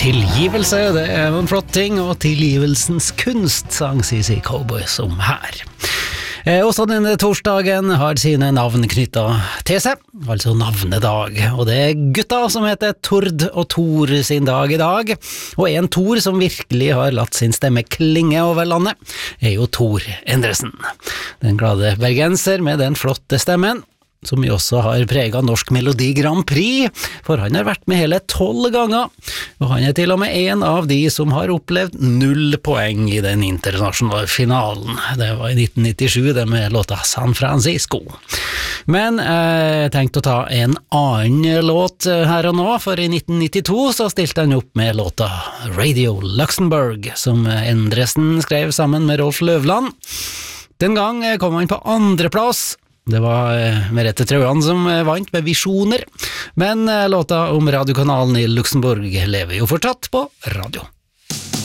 Tilgivelse, det en flott ting, og tilgivelsens kunst, sang CC Cowboys om her. Også denne torsdagen har sine navn knyttet til seg, altså navnedag, og det gutta som heter Tord og Tor sin dag i dag, og en Tor som virkelig har latt sin stemme klinge over landet, jo Tor Endresen. Den glade bergenser med den flotte stemmen, som jo også har preget Norsk Melodi Grand Prix, for han har vært med hele 12 ganger, og han til og med en av de som har opplevd 0 poeng i den internasjonale finalen. Det var i 1997, det med låta San Francisco. Men jeg tenkte å ta en annen låt her og nå, for i 1992 så stilte han opp med låta Radio Luxembourg, som Endresen skrev sammen med Rolf Løvland. Den gang kom han på andreplass. Det var Merete Trauan som vant med Visjoner, men låta om radiokanalen i Luxembourg lever jo fortsatt på radio.